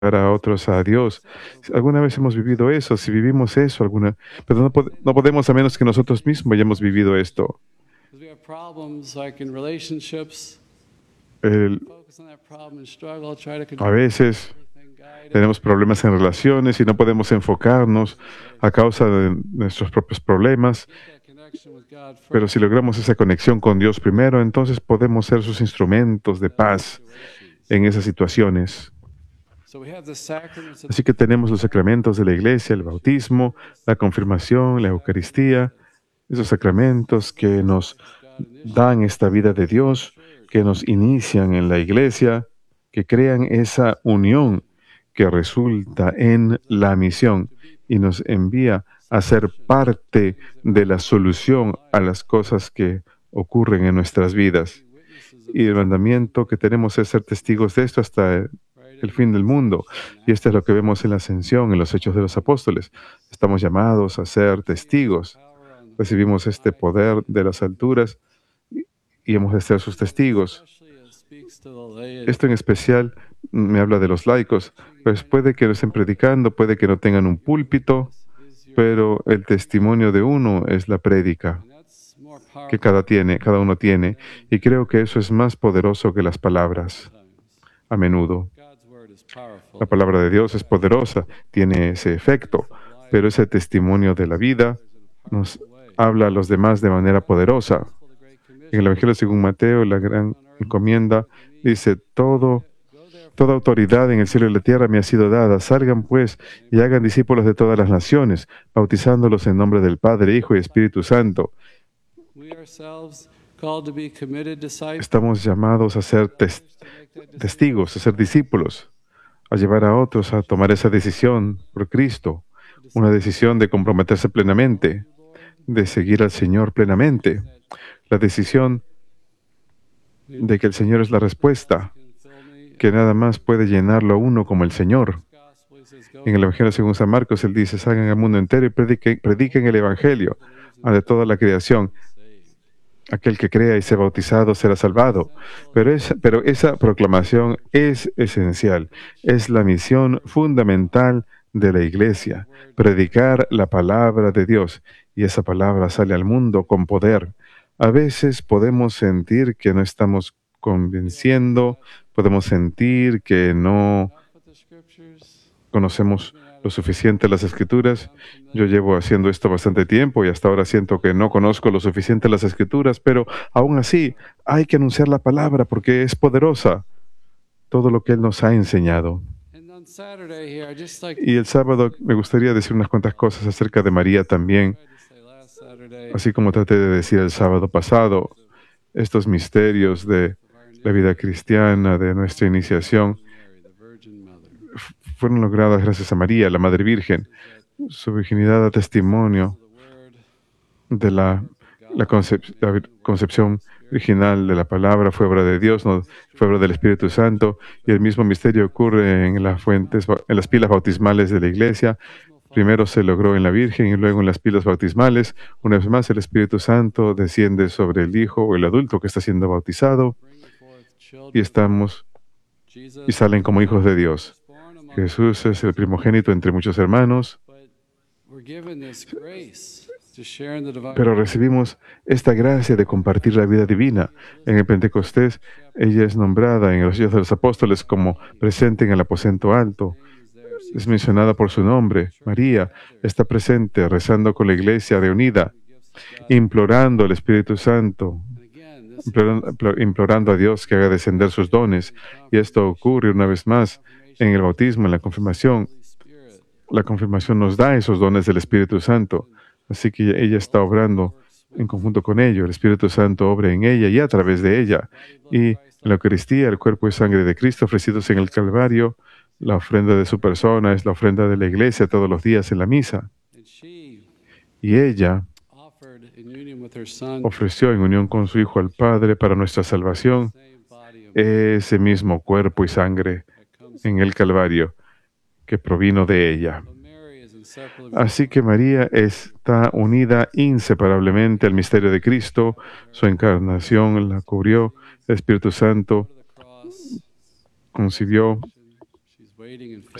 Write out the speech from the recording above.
a otros a Dios. Alguna vez hemos vivido eso, si vivimos eso, pero no podemos a menos que nosotros mismos hayamos vivido esto. Because we have problems like in relationships, El- focus on that problem and struggle, try to a control veces everything, guide it. tenemos problemas en relaciones y no podemos enfocarnos a causa de nuestros propios problemas, Get that connection with God pero first. si logramos esa conexión con Dios primero, entonces podemos ser sus instrumentos de paz en esas situaciones. So we have the sacraments of Así que tenemos los sacramentos de la iglesia, el bautismo, la confirmación, la Eucaristía, esos sacramentos que nos God initiated dan esta vida de Dios, que nos inician en la iglesia, que crean esa unión que resulta en la misión y nos envía a ser parte de la solución a las cosas que ocurren en nuestras vidas. witnesses of Y el mandamiento que tenemos es ser testigos de esto hasta right el fin del mundo. Y esto es lo que vemos en la ascensión, en los hechos de los apóstoles. Estamos llamados a ser testigos. power on Recibimos este poder de las alturas y hemos de ser sus testigos. especially it speaks to the laity. Esto en especial me habla de los laicos, pues puede que no estén predicando, puede que no tengan un púlpito, Is your, pero el testimonio de uno es la prédica and that's more powerful que cada uno tiene, y creo que eso es más poderoso que las palabras times. a menudo. God's word is powerful. La palabra de Dios es poderosa, tiene ese efecto, pero ese testimonio de la vida nos habla a los demás de manera poderosa. En el Evangelio según Mateo, la gran encomienda dice, toda autoridad en el cielo y la tierra me ha sido dada. Salgan pues y hagan discípulos de todas las naciones, bautizándolos en nombre del Padre, Hijo y Espíritu Santo. We ourselves called to be committed disciples. Estamos llamados a ser testigos, a ser discípulos, a llevar a otros a tomar esa decisión por Cristo, una decisión de comprometerse plenamente, de seguir al Señor plenamente, la decisión de que el Señor es la respuesta, que nada más puede llenarlo a uno como el Señor. En el Evangelio según San Marcos, él dice, salgan al mundo entero y prediquen el Evangelio a de toda la creación. Aquel que crea y sea bautizado será salvado. Pero esa proclamación es esencial, es la misión fundamental de la iglesia, predicar la palabra de Dios. Y esa palabra sale al mundo con poder. A veces podemos sentir que no estamos convenciendo, podemos sentir que no conocemos lo suficiente las Escrituras. Yo llevo haciendo esto bastante tiempo y hasta ahora siento que no conozco lo suficiente las Escrituras, pero aún así hay que anunciar la palabra porque es poderosa, todo lo que Él nos ha enseñado. Y el sábado me gustaría decir unas cuantas cosas acerca de María también, así como traté de decir el sábado pasado, estos misterios de la vida cristiana, de nuestra iniciación, fueron logradas gracias a María, la Madre Virgen. Su virginidad da testimonio de la concepción original de la palabra, fue obra de Dios, no fue obra del Espíritu Santo, y el mismo misterio ocurre en las pilas bautismales de la Iglesia. Primero se logró en la Virgen y luego en las pilas bautismales. Una vez más, el Espíritu Santo desciende sobre el hijo o el adulto que está siendo bautizado y salen como hijos de Dios. Jesús es el primogénito entre muchos hermanos, pero recibimos esta gracia de compartir la vida divina. En el Pentecostés, ella es nombrada en los Hechos de los Apóstoles como presente en el aposento alto. Es mencionada por su nombre. María está presente rezando con la iglesia reunida, implorando al Espíritu Santo, implorando a Dios que haga descender sus dones. Y esto ocurre una vez más en el bautismo, en la confirmación. La confirmación nos da esos dones del Espíritu Santo. Así que ella está obrando en conjunto con ello. El Espíritu Santo obra en ella y a través de ella. Y en la Eucaristía, el cuerpo y sangre de Cristo ofrecidos en el Calvario, la ofrenda de su persona es la ofrenda de la iglesia todos los días en la misa. Y ella ofreció en unión con su Hijo al Padre para nuestra salvación ese mismo cuerpo y sangre en el Calvario que provino de ella. Así que María está unida inseparablemente al misterio de Cristo. Su encarnación la cubrió. El Espíritu Santo concibió waiting in